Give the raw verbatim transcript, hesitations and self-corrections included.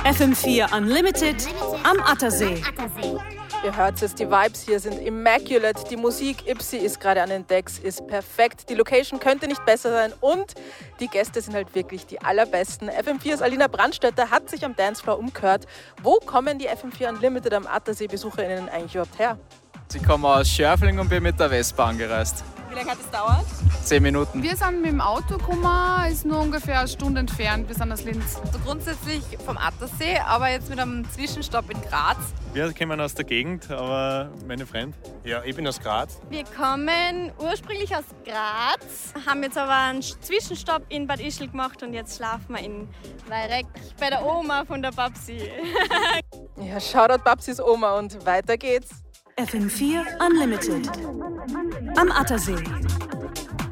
F M vier Unlimited am Attersee. Ihr hört es, die Vibes hier sind immaculate. Die Musik, Ipsi ist gerade an den Decks, ist perfekt. Die Location könnte nicht besser sein und die Gäste sind halt wirklich die allerbesten. F M viers Alina Brandstätter hat sich am Dancefloor umgehört. Wo kommen die F M vier Unlimited am Attersee-BesucherInnen eigentlich überhaupt her? Ich komme aus Schörfling und bin mit der Vespa angereist. Wie lange hat es gedauert? Zehn Minuten. Wir sind mit dem Auto gekommen, ist nur ungefähr eine Stunde entfernt. Wir sind aus Linz. Also grundsätzlich vom Attersee, aber jetzt mit einem Zwischenstopp in Graz. Wir kommen aus der Gegend, aber meine Freund. Ja, ich bin aus Graz. Wir kommen ursprünglich aus Graz, haben jetzt aber einen Zwischenstopp in Bad Ischl gemacht und jetzt schlafen wir in Weirek bei der Oma von der Babsi. Ja, Shoutout Babsis Oma und weiter geht's. F M vier Unlimited am Attersee.